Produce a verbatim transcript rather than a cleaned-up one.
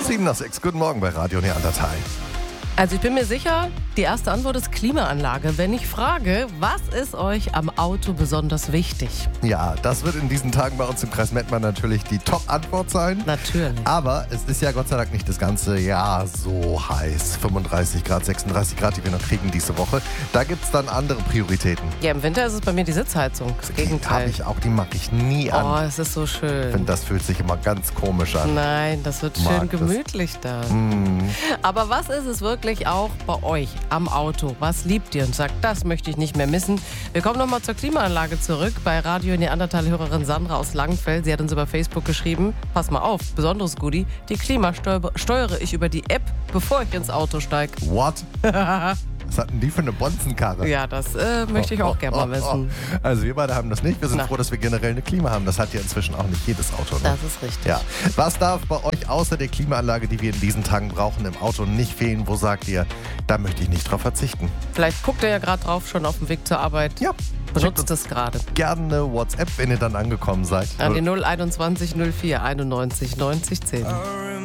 Sieben nach sechs. Guten Morgen bei Radio Neandertal. Also ich bin mir sicher, die erste Antwort ist Klimaanlage. Wenn ich frage, was ist euch am Auto besonders wichtig? Ja, das wird in diesen Tagen bei uns im Kreis Mettmann natürlich die Top-Antwort sein. Natürlich. Aber es ist ja Gott sei Dank nicht das ganze Jahr so heiß. fünfunddreißig Grad, sechsunddreißig Grad, die wir noch kriegen diese Woche. Da gibt es dann andere Prioritäten. Ja, im Winter ist es bei mir die Sitzheizung. Das Die Gegenteil. habe ich auch, die mag ich nie an. Oh, es ist so Ich schön. finde, das fühlt sich immer ganz komisch an. Nein, das wird Mag schön das. gemütlich da. Mm. Aber was ist es wirklich auch bei euch am Auto? Was liebt ihr und sagt, das möchte ich nicht mehr missen? Wir kommen nochmal zur Klimaanlage zurück bei Radio Neandertal-Hörerin Sandra aus Langenfeld. Sie hat uns über Facebook geschrieben, pass mal auf, besonderes Goodie, die Klima steu- steuere ich über die App, bevor ich ins Auto steige. What? Was hatten die für eine Bonzenkarre? Ja, das äh, möchte ich auch gerne mal wissen. Also wir beide haben das nicht. Wir sind Na. froh, dass wir generell eine Klima haben. Das hat ja inzwischen auch nicht jedes Auto. Ne? Das ist richtig. Ja. Was darf bei euch außer der Klimaanlage, die wir in diesen Tagen brauchen, im Auto nicht fehlen? Wo sagt ihr, da möchte ich nicht drauf verzichten? Vielleicht guckt ihr ja gerade drauf, schon auf dem Weg zur Arbeit. Ja. Schickt Benutzt uns es gerade. gerne eine WhatsApp, wenn ihr dann angekommen seid. An die null einundzwanzig null vier einundneunzig neunzig zehn.